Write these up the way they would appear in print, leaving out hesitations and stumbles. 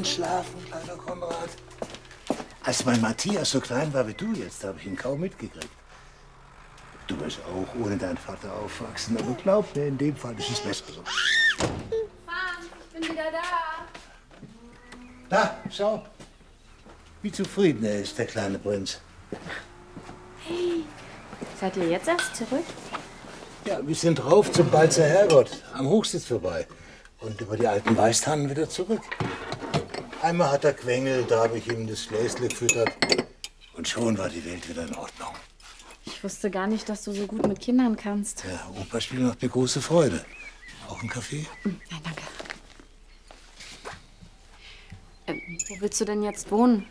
Einschlafen, kleiner Konrad. Als mein Matthias so klein war wie du jetzt, habe ich ihn kaum mitgekriegt. Du wirst auch ohne deinen Vater aufwachsen, aber glaub mir, in dem Fall ist es besser so. Franz, ich bin wieder da. Da, schau. Wie zufrieden er ist, der kleine Prinz. Hey, seid ihr jetzt erst zurück? Ja, wir sind rauf zum Balzer Herrgott, am Hochsitz vorbei. Und über die alten Weißtannen wieder zurück. Einmal hat er quengelt, da habe ich ihm das Gläsle gefüttert. Und schon war die Welt wieder in Ordnung. Ich wusste gar nicht, dass du so gut mit Kindern kannst. Ja, Opa spielt macht mir große Freude. Auch ein Kaffee? Nein, danke. Wo willst du denn jetzt wohnen?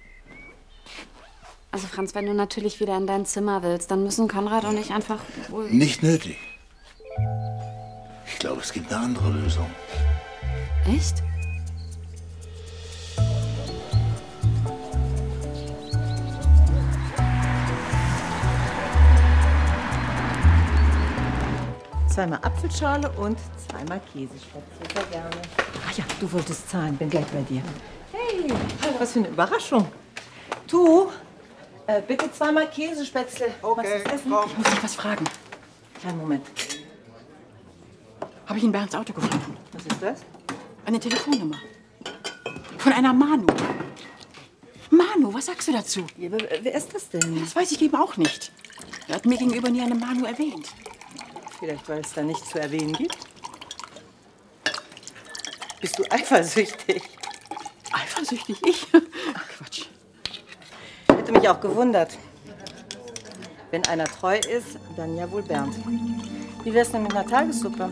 Also Franz, wenn du natürlich wieder in dein Zimmer willst, dann müssen Konrad und ich einfach wohl... Nicht nötig. Ich glaube, es gibt eine andere Lösung. Echt? Zweimal Apfelschorle und zweimal Käsespätzle. Sehr gerne. Ach ja, du wolltest zahlen. Bin gleich bei dir. Hey, was für eine Überraschung. Du, bitte zweimal Käsespätzle. Okay, was ist komm. Ich muss dich was fragen. Kleinen Moment. Habe ich in Bernds Auto gefunden. Was ist das? Eine Telefonnummer. Von einer Manu. Manu, was sagst du dazu? Ja, wer ist das denn? Das weiß ich eben auch nicht. Er hat mir gegenüber nie eine Manu erwähnt. Vielleicht, weil es da nichts zu erwähnen gibt. Bist du eifersüchtig? Eifersüchtig? Ich? Quatsch. Hätte mich auch gewundert. Wenn einer treu ist, dann ja wohl Bernd. Wie wär's denn mit einer Tagessuppe?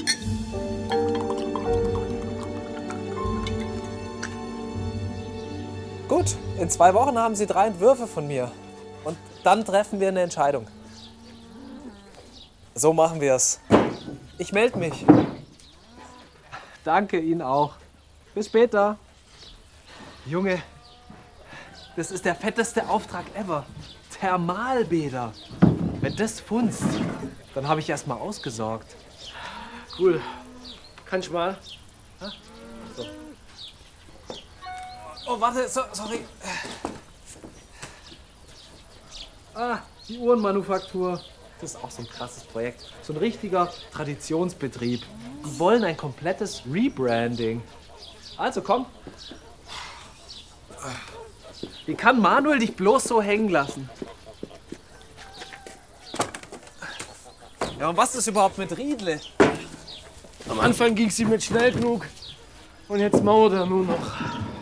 Gut, in 2 Wochen haben Sie 3 Entwürfe von mir. Und dann treffen wir eine Entscheidung. So machen wir es. Ich melde mich. Danke Ihnen auch. Bis später. Junge, das ist der fetteste Auftrag ever. Thermalbäder. Wenn das funzt, dann habe ich erst mal ausgesorgt. Cool. Kann ich mal? So. Oh, warte, sorry. Ah, die Uhrenmanufaktur. Das ist auch so ein krasses Projekt. So ein richtiger Traditionsbetrieb. Die wollen ein komplettes Rebranding. Also komm. Wie kann Manuel dich bloß so hängen lassen? Ja, und was ist überhaupt mit Riedle? Am Anfang ging es ihm nicht schnell genug. Und jetzt mauert er nur noch.